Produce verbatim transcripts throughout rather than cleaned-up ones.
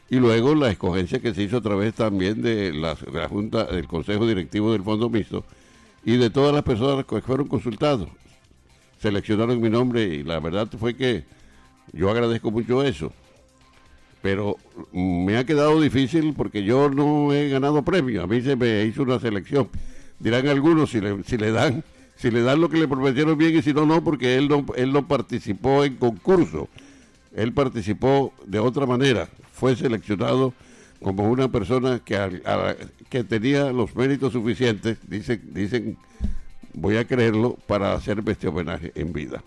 y luego la escogencia que se hizo a través también de la, de la Junta, del Consejo Directivo del Fondo Mixto y de todas las personas que fueron consultados. Seleccionaron mi nombre y la verdad fue que yo agradezco mucho eso. Pero me ha quedado difícil porque yo no he ganado premio. A mí se me hizo una selección. Dirán algunos si le, si le dan si le dan lo que le prometieron bien y si no, no, porque él no, él no participó en concurso. Él participó de otra manera. Fue seleccionado como una persona que, a, a, que tenía los méritos suficientes, dicen, dicen, voy a creerlo, para hacerme este homenaje en vida.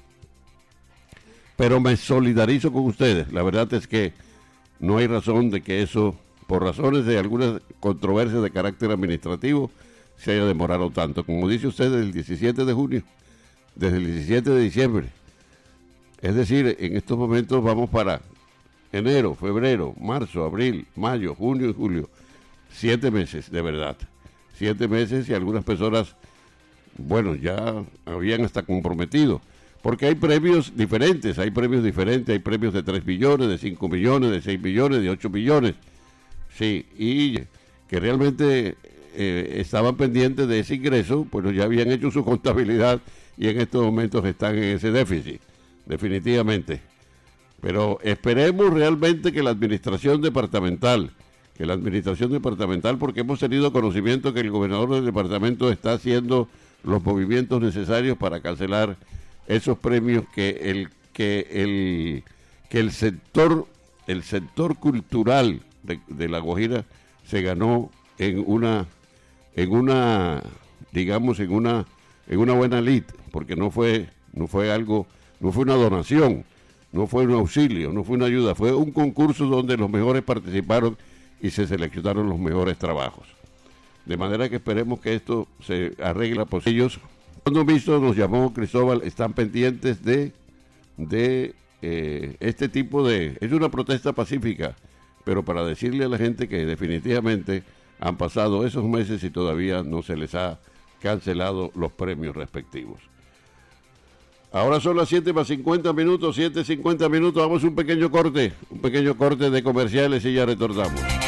Pero me solidarizo con ustedes. La verdad es que no hay razón de que eso, por razones de algunas controversias de carácter administrativo, se haya demorado tanto. Como dice usted, desde el diecisiete de junio, desde el diecisiete de diciembre. Es decir, en estos momentos vamos para enero, febrero, marzo, abril, mayo, junio y julio. Siete meses, de verdad. Siete meses y algunas personas, bueno, ya habían hasta comprometido. Porque hay premios diferentes, hay premios diferentes, hay premios de tres millones, de cinco millones, de seis millones, de ocho millones. Sí, y que realmente eh, estaban pendientes de ese ingreso, pues ya habían hecho su contabilidad y en estos momentos están en ese déficit, definitivamente. Pero esperemos realmente que la administración departamental, que la administración departamental, porque hemos tenido conocimiento que el gobernador del departamento está haciendo los movimientos necesarios para cancelar esos premios que el que el que el sector el sector cultural de, de La Guajira se ganó en una en una digamos en una en una buena lid, porque no fue no fue algo, no fue una donación, no fue un auxilio, no fue una ayuda, fue un concurso donde los mejores participaron y se seleccionaron los mejores trabajos. De manera que esperemos que esto se arregle por ellos. Cuando visto nos llamó Cristóbal, están pendientes de de eh, este tipo de, es una protesta pacífica, pero para decirle a la gente que definitivamente han pasado esos meses y todavía no se les ha cancelado los premios respectivos. Ahora son las siete más cincuenta minutos, siete cincuenta minutos, vamos a un pequeño corte, un pequeño corte de comerciales y ya retornamos.